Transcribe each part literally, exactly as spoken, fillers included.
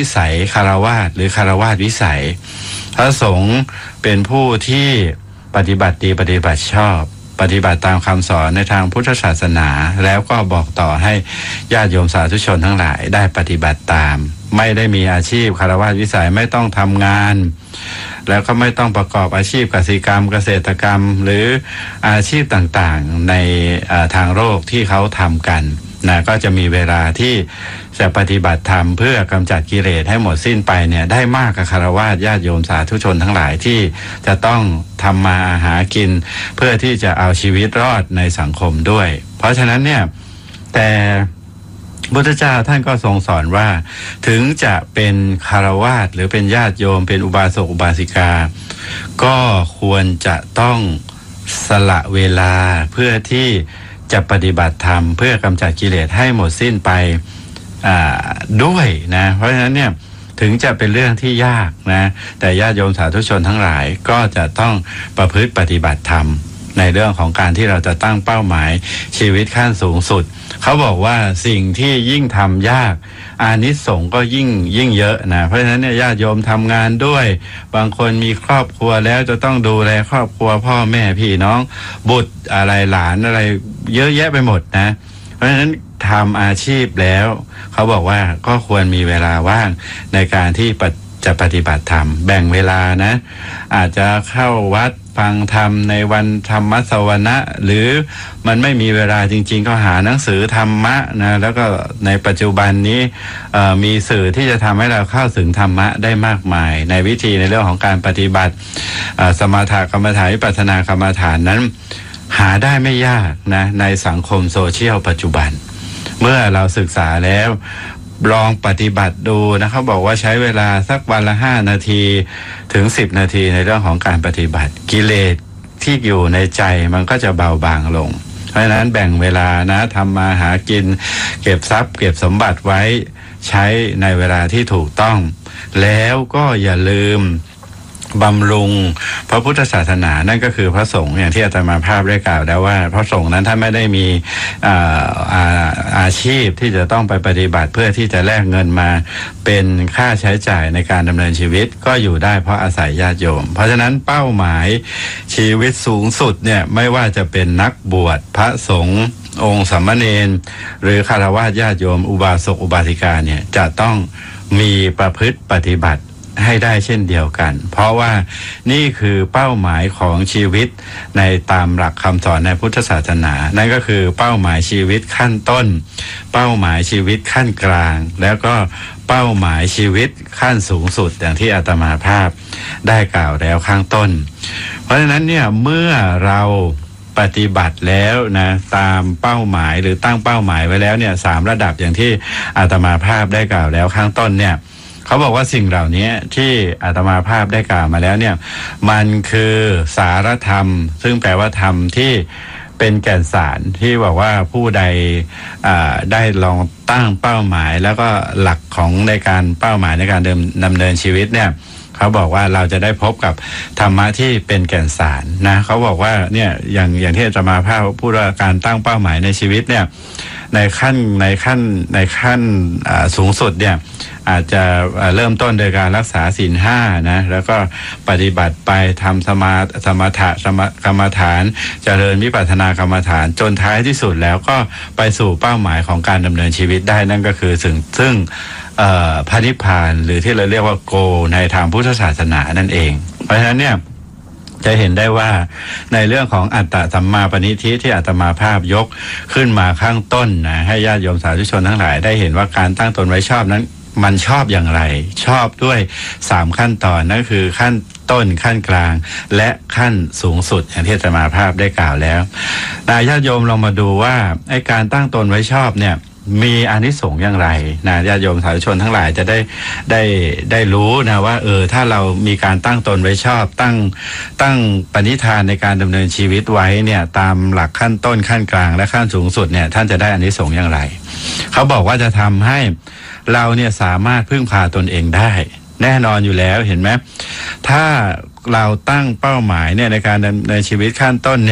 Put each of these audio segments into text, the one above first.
วิสัยคารวาสหรือคารวาสวิสัยพระสงฆ์เป็นผู้ที่ปฏิบัติดีปฏิบัติชอบปฏิบัติตามคำสอนในทางพุทธศาสนาแล้วก็บอกต่อให้ญาติโยมสาธุชนทั้งหลายได้ปฏิบัติตามไม่ได้มีอาชีพคารวาสวิสัยไม่ต้องทำงานแล้วก็ไม่ต้องประกอบอาชีพกสิกรรมเกษตรกรรมหรืออาชีพต่างๆในทางโลกที่เขาทำกันนะก็จะมีเวลาที่จะปฏิบัติธรรมเพื่อกำจัดกิเลสให้หมดสิ้นไปเนี่ยได้มากกับคฤหัสถ์ญาติโยมสาธุชนทั้งหลายที่จะต้องทำมาหากินเพื่อที่จะเอาชีวิตรอดในสังคมด้วยเพราะฉะนั้นเนี่ยแต่พุทธเจ้าท่านก็ทรงสอนว่าถึงจะเป็นคฤหัสถ์หรือเป็นญาติโยมเป็นอุบาสกอุบาสิกาก็ควรจะต้องสละเวลาเพื่อที่จะปฏิบัติธรรมเพื่อกำจัดกิเลสให้หมดสิ้นไปด้วยนะเพราะฉะนั้นเนี่ยถึงจะเป็นเรื่องที่ยากนะแต่ญาติโยมสาธุชนทั้งหลายก็จะต้องประพฤติปฏิบัติธรรมในเรื่องของการที่เราจะตั้งเป้าหมายชีวิตขั้นสูงสุดเขาบอกว่าสิ่งที่ยิ่งทำยากอานิสงส์ก็ยิ่งยิ่งเยอะนะเพราะฉะนั้นเนี่ยญาติโยมทำงานด้วยบางคนมีครอบครัวแล้วจะต้องดูแลครอบครัวพ่อแม่พี่น้องบุตรอะไรหลานอะไรเยอะแยะไปหมดนะเพราะฉะนั้นทำอาชีพแล้วเขาบอกว่าก็ควรมีเวลาว่างในการที่จะปฏิบัติธรรมแบ่งเวลานะอาจจะเข้าวัดฟังธรรมในวันธรรมสวนะหรือมันไม่มีเวลาจริงๆก็หาหนังสือธรรมะนะแล้วก็ในปัจจุบันนี้มีสื่อที่จะทำให้เราเข้าถึงธรรมะได้มากมายในวิธีในเรื่องของการปฏิบัติสมถกรรมฐานวิปัสสนากรรมฐานนั้นหาได้ไม่ยากนะในสังคมโซเชียลปัจจุบันเมื่อเราศึกษาแล้วลองปฏิบัติดูนะเขาบอกว่าใช้เวลาสักวันละห้านาทีถึงสิบนาทีในเรื่องของการปฏิบัติกิเลสที่อยู่ในใจมันก็จะเบาบางลงเพราะฉะนั้นแบ่งเวลานะทำมาหากินเก็บทรัพย์เก็บสมบัติไว้ใช้ในเวลาที่ถูกต้องแล้วก็อย่าลืมบำรุงพระพุทธศาสนานั่นก็คือพระสงฆ์อย่างที่อาตมาภาพได้กล่าวแล้วว่าพระสงฆ์นั้นท่านไม่ได้มีอาอาอาชีพที่จะต้องไปปฏิบัติเพื่อที่จะแลกเงินมาเป็นค่าใช้จ่ายในการดำเนินชีวิตก็อยู่ได้เพราะอาศัยญาติโยมเพราะฉะนั้นเป้าหมายชีวิตสูงสุดเนี่ยไม่ว่าจะเป็นนักบวชพระสงฆ์องค์สามเณรหรือฆราวาสญาติโยมอุบาสกอุบาสิกาเนี่ยจะต้องมีประพฤติปฏิบัติให้ได้เช่นเดียวกันเพราะว่านี่คือเป้าหมายของชีวิตในตามหลักคำสอนในพุทธศาสนานั่นก็คือเป้าหมายชีวิตขั้นต้นเป้าหมายชีวิตขั้นกลางแล้วก็เป้าหมายชีวิตขั้นสูงสุดอย่างที่อาตมาภาพได้กล่าวแล้วข้างต้นเพราะฉะนั้นเนี่ยเมื่อเราปฏิบัติแล้วนะตามเป้าหมายหรือตั้งเป้าหมายไว้แล้วเนี่ยสามระดับอย่างที่อาตมาภาพได้กล่าวแล้วข้างต้นเนี่ยเขาบอกว่าสิ่งเหล่านี้ที่อาตมาภาพได้กล่าวมาแล้วเนี่ยมันคือสารธรรมซึ่งแปลว่าธรรมที่เป็นแก่นสารที่บอกว่าผู้ใดได้ลองตั้งเป้าหมายแล้วก็หลักของในการเป้าหมายในการดำเนินชีวิตเนี่ยเขาบอกว่าเราจะได้พบกับธรรมะที่เป็นแก่นสารนะเขาบอกว่าเนี่ยอย่างอย่างที่อาตมาภาพพูดว่าการตั้งเป้าหมายในชีวิตเนี่ยในขั้นในขั้นในขั้นสูงสุดเนี่ยอาจจะเริ่มต้นโดยการรักษาศีลห้านะแล้วก็ปฏิบัติไปทำสมาสมถะสมกรรมฐานเจริญวิปัสสนากรรมฐานจนท้ายที่สุดแล้วก็ไปสู่เป้าหมายของการดำเนินชีวิตได้นั่นก็คือซึ่งซึ่งพระนิพพานหรือที่เราเรียกว่าโกในทางพุทธศาสนานั่นเองเพราะฉะนั้นเนี่ยจะเห็นได้ว่าในเรื่องของอัตตสัมมาปณิธิที่อาตมาภาพยกขึ้นมาข้างต้นนะให้ญาติโยมสาธุชนทั้งหลายได้เห็นว่าการตั้งตนไว้ชอบนั้นมันชอบอย่างไรชอบด้วยสามขั้นตอนนั่นคือขั้นต้นขั้นกลางและขั้นสูงสุดอย่างที่อาตมาภาพได้กล่าวแล้วญาติโยมลองมาดูว่าไอ้การตั้งตนไว้ชอบเนี่ยมีอานิสงส์อย่างไรนะญาติโยมสาธุชนทั้งหลายจะได้ได้ได้รู้นะว่าเออถ้าเรามีการตั้งตนไว้ชอบตั้งตั้งปณิธานในการดำเนินชีวิตไว้เนี่ยตามหลักขั้นต้นขั้นกลางและขั้นสูงสุดเนี่ยท่านจะได้อานิสงส์อย่างไรเขาบอกว่าจะทำให้เราเนี่ยสามารถพึ่งพาตนเองได้แน่นอนอยู่แล้วเห็นไหมถ้าเราตั้งเป้าหมายเนี่ยในการในชีวิตขั้นต้นเนี่ย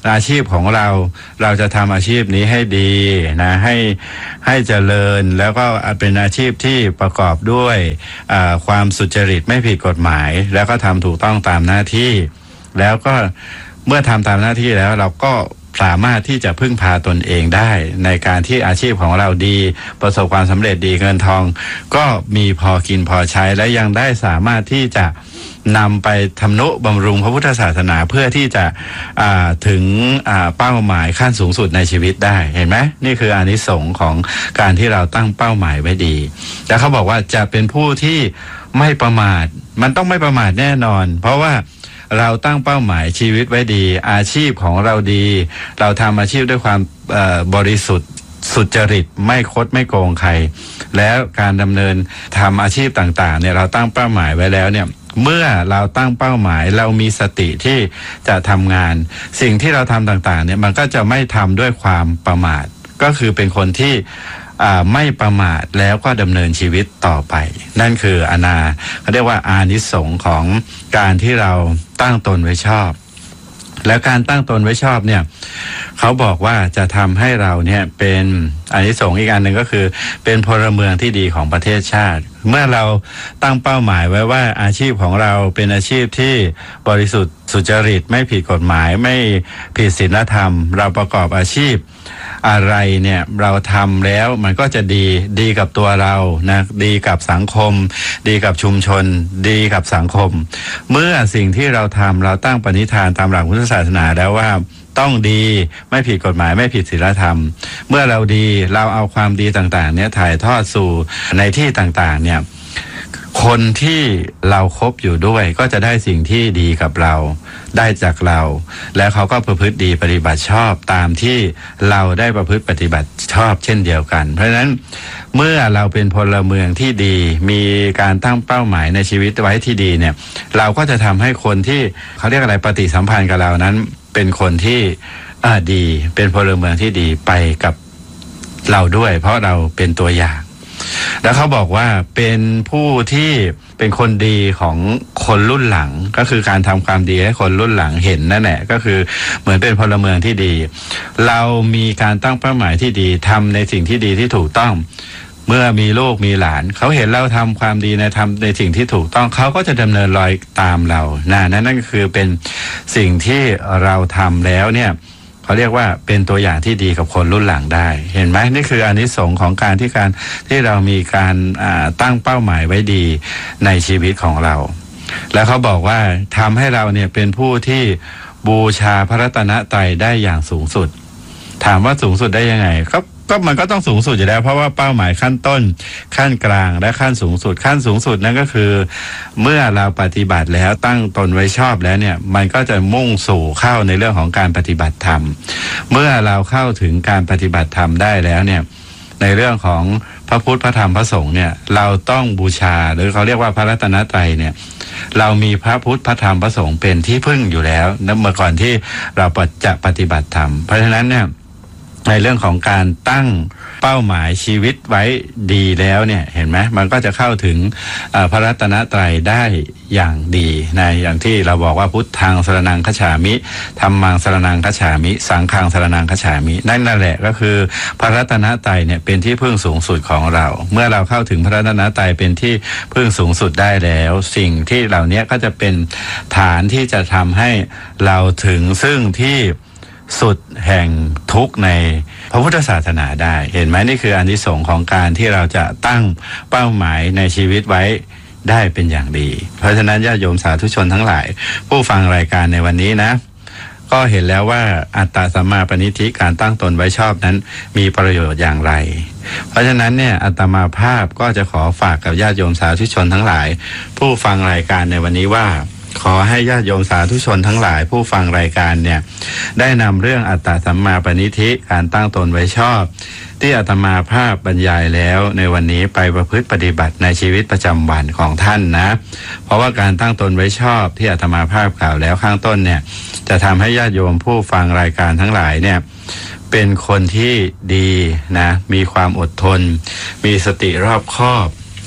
อาชีพของเราเราจะทำอาชีพนี้ให้ดีนะให้ให้เจริญแล้วก็เป็นอาชีพที่ประกอบด้วยความสุจริตไม่ผิดกฎหมายแล้วก็ทำถูกต้องตามหน้าที่แล้วก็เมื่อทำตามหน้าที่แล้วเราก็สามารถที่จะพึ่งพาตนเองได้ในการที่อาชีพของเราดีประสบความสำเร็จดีเงินทองก็มีพอกินพอใช้และยังได้สามารถที่จะนำไปทำนุบำรุงพระพุทธศาสนาเพื่อที่จะถึงเป้าหมายขั้นสูงสุดในชีวิตได้เห็นไหมนี่คืออานิสงส์ของการที่เราตั้งเป้าหมายไว้ดีแล้วเขาบอกว่าจะเป็นผู้ที่ไม่ประมาทมันต้องไม่ประมาทแน่นอนเพราะว่าเราตั้งเป้าหมายชีวิตไว้ดีอาชีพของเราดีเราทำอาชีพด้วยความบริสุทธิ์สุจริตไม่คดไม่โกงใครแล้วการดำเนินทำอาชีพต่างๆเนี่ยเราตั้งเป้าหมายไว้แล้วเนี่ยเมื่อเราตั้งเป้าหมายเรามีสติที่จะทำงานสิ่งที่เราทำต่างๆเนี่ยมันก็จะไม่ทำด้วยความประมาทก็คือเป็นคนที่ไม่ประมาทแล้วก็ดำเนินชีวิตต่อไปนั่นคืออานาเขาเรียกว่าอานิสงส์ของการที่เราตั้งตนไว้ชอบแล้วการตั้งตนไว้ชอบเนี่ยเขาบอกว่าจะทำให้เราเนี่ยเป็นอานิสงส์อีกอันหนึ่งก็คือเป็นพลเมืองที่ดีของประเทศชาติเมื่อเราตั้งเป้าหมายไว้ว่าอาชีพของเราเป็นอาชีพที่บริสุทธิ์สุจริตไม่ผิดกฎหมายไม่ผิดศีลธรรมเราประกอบอาชีพอะไรเนี่ยเราทำแล้วมันก็จะดีดีกับตัวเรานะดีกับสังคมดีกับชุมชนดีกับสังคมเมื่อสิ่งที่เราทำเราตั้งปณิธานตามหลักพุทธศาสนาแล้วว่าต้องดีไม่ผิดกฎหมายไม่ผิดศีลธรรมเมื่อเราดีเราเอาความดีต่างๆเนี่ยถ่ายทอดสู่ในที่ต่างๆเนี่ยคนที่เราคบอยู่ด้วยก็จะได้สิ่งที่ดีกับเราได้จากเราแล้วเขาก็ประพฤติดีปฏิบัติชอบตามที่เราได้ประพฤติปฏิบัติชอบเช่นเดียวกันเพราะฉะนั้นเมื่อเราเป็นพลเมืองที่ดีมีการตั้งเป้าหมายในชีวิตไว้ที่ดีเนี่ยเราก็จะทำให้คนที่เขาเรียกอะไรปฏิสัมพันธ์กับเรานั้นเป็นคนที่อ่าดีเป็นพลเมืองที่ดีไปกับเราด้วยเพราะเราเป็นตัวอย่างแล้วเขาบอกว่าเป็นผู้ที่เป็นคนดีของคนรุ่นหลังก็คือการทำความดีให้คนรุ่นหลังเห็นนั่นแหละก็คือเหมือนเป็นพลเมืองที่ดีเรามีการตั้งเป้าหมายที่ดีทำในสิ่งที่ดีที่ถูกต้องเมื่อมีลูกมีหลานเขาเห็นเราทำความดีในทำในสิ่งที่ถูกต้องเขาก็จะดำเนินรอยตามเรานะนั่นนั่นก็คือเป็นสิ่งที่เราทำแล้วเนี่ยเขาเรียกว่าเป็นตัวอย่างที่ดีกับคนรุ่นหลังได้เห็นไหมนี่คืออานิสงส์ของการที่การที่เรามีการตั้งเป้าหมายไว้ดีในชีวิตของเราแล้วเขาบอกว่าทำให้เราเนี่ยเป็นผู้ที่บูชาพระรัตนตรัยได้อย่างสูงสุดถามว่าสูงสุดได้ยังไงก็ก็มันก็ต้องสูงสุดอยู่แล้วเพราะว่าเป้าหมายขั้นต้นขั้นกลางและขั้นสูงสุดขั้นสูงสุดนั่นก็คือเมื่อเราปฏิบัติแล้วตั้งตนไว้ชอบแล้วเนี่ยมันก็จะมุ่งสู่เข้าในเรื่องของการปฏิบัติธรรมเมื่อเราเข้าถึงการปฏิบัติธรรมได้แล้วเนี่ยในเรื่องของพระพุทธพระธรรมพระสงฆ์เนี่ยเราต้องบูชาหรือเขาเรียกว่าพระรัตนตรัยเนี่ยเรามีพระพุทธพระธรรมพระสงฆ์เป็นที่พึ่งอยู่แล้วเมื่อก่อนที่เราจะปฏิบัติธรรมเพราะฉะนั้นเนี่ยในเรื่องของการตั้งเป้าหมายชีวิตไว้ดีแล้วเนี่ยเห็นไหมมันก็จะเข้าถึงพระรัตนตรัยได้อย่างดีในอย่างที่เราบอกว่าพุทธังสรณังคัจฉามิธัมมังสรณังคัจฉามิสังฆังสรณังคัจฉามินั่นนั่นแหละก็คือพระรัตนตรัยเนี่ยเป็นที่พึ่งสูงสุดของเราเมื่อเราเข้าถึงพระรัตนตรัยเป็นที่พึ่งสูงสุดได้แล้วสิ่งที่เหล่านี้ก็จะเป็นฐานที่จะทำให้เราถึงซึ่งที่สุดแห่งทุกข์ในพระพุทธศาสนาได้เห็นไหมนี่คืออานิสงส์ของการที่เราจะตั้งเป้าหมายในชีวิตไว้ได้เป็นอย่างดีเพราะฉะนั้นญาติโยมสาธุชนทั้งหลายผู้ฟังรายการในวันนี้นะก็เห็นแล้วว่าอัตตสัมมาปณิธิการตั้งตนไว้ชอบนั้นมีประโยชน์อย่างไรเพราะฉะนั้นเนี่ยอาตมาภาพก็จะขอฝากกับญาติโยมสาธุชนทั้งหลายผู้ฟังรายการในวันนี้ว่าขอให้ญาติโยมสาธุชนทั้งหลายผู้ฟังรายการเนี่ยได้นำเรื่องอัตตสัมมาปณิธิการตั้งตนไว้ชอบที่อาตมาภาพบรรยายแล้วในวันนี้ไปประพฤติปฏิบัติในชีวิตประจำวันของท่านนะเพราะว่าการตั้งตนไว้ชอบที่อาตมาภาพกล่าวแล้วข้างต้นเนี่ยจะทำให้ญาติโยมผู้ฟังรายการทั้งหลายเนี่ยเป็นคนที่ดีนะมีความอดทนมีสติรอบคอบ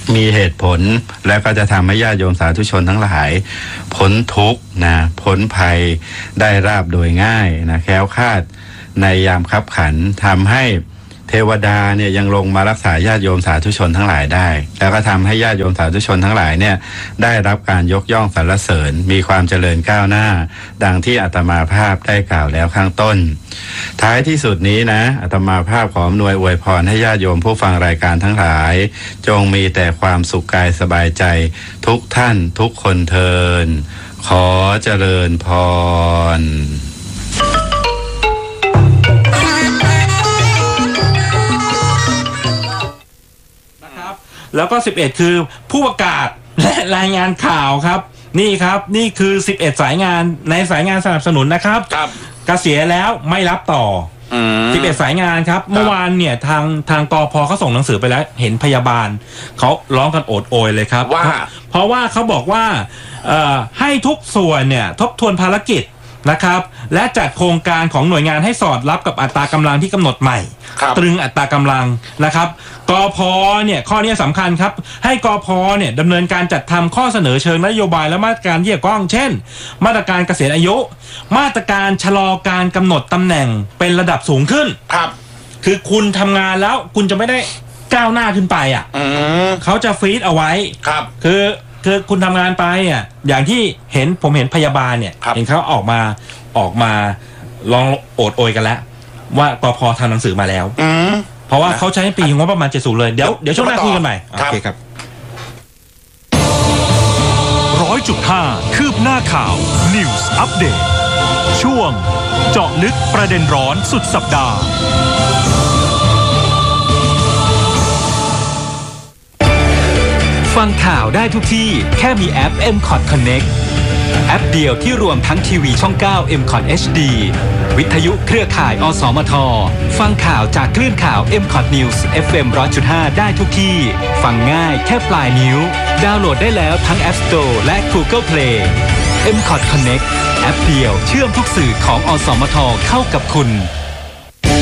มีเหตุผลแล้วก็จะทำให้ญาติโยมสาธุชนทั้งหลายพ้นทุกข์นะพ้นภัยได้ราบโดยง่ายนะแคล้วคลาดในยามคับขันทำให้เทวดาเนี่ยยังลงมารักษาญาติโยมสาธุชนทั้งหลายได้แล้วก็ทำให้ญาติโยมสาธุชนทั้งหลายเนี่ยได้รับการยกย่องสรรเสริญมีความเจริญก้าวหน้าดังที่อาตมาภาพได้กล่าวแล้วข้างต้นท้ายที่สุดนี้นะอาตมาภาพขออำนวยอวยพรให้ญาติโยมผู้ฟังรายการทั้งหลายจงมีแต่ความสุขกายสบายใจทุกท่านทุกคนเทินขอเจริญพรแล้วก็สิบเอ็ดคือผู้ประกาศและรายงานข่าวครับนี่ครับนี่คือสิบเอ็ดสายงานในสายงานสนับสนุนนะครับครับเกษียณแล้วไม่รับต่อสิบเอ็ดสายงานครับเมื่อวานเนี่ยทางทางกพเขาส่งหนังสือไปแล้วเห็นพยาบาลเขาร้องกันโอดโอยเลยครับว่าเพราะว่าเขาบอกว่าให้ทุกส่วนเนี่ยทบทวนภารกิจนะครับและจัดโครงการของหน่วยงานให้สอดรับกับอัตรากำลังที่กำหนดใหม่ตรึงอัตรากำลังนะครับกพเนี่ยข้อนี้สำคัญครับให้กพเนี่ยดำเนินการจัดทำข้อเสนอเชิงนโยบายและมาตรการที่เกี่ยวข้องเช่นมาตรการเกษียณอายุมาตรการชะลอการกำหนดตำแหน่งเป็นระดับสูงขึ้นครับคือคุณทำงานแล้วคุณจะไม่ได้ก้าวหน้าขึ้นไปอ่ะเขาจะฟรีซเอาไว้ครับคือคือคุณทำงานไปอ่ะอย่างที่เห็นผมเห็นพยาบาลเนี่ยเห็นเขาออกมาออกมาลองโอดโอยกันแล้วว่ากพทำหนังสือมาแล้วเพราะว่าเขาใช้ปีงบประมาณเจ็ดสิบเลยเดี๋ยวเดี๋ยวช่วงหน้าคุยกันใหม่โอเคครับร้อยจุดห้าคืบหน้าข่าว News Update ช่วงเจาะลึกประเด็นร้อนสุดสัปดาห์ฟังข่าวได้ทุกที่แค่มีแอป เอ็ม คอท Connect แอปเดียวที่รวมทั้งทีวีช่องเก้า เอ็ม คอท เอช ดี วิทยุเครือข่ายอสมทฟังข่าวจากคลื่นข่าว เอ็ม คอท News เอฟ เอ็ม หนึ่งร้อยจุดห้า ได้ทุกที่ฟังง่ายแค่ปลายนิ้วดาวน์โหลดได้แล้วทั้ง App Store และ Google Play เอ็ม คอท Connect แอปเดียวเชื่อมทุกสื่อของอสมทเข้ากับคุณ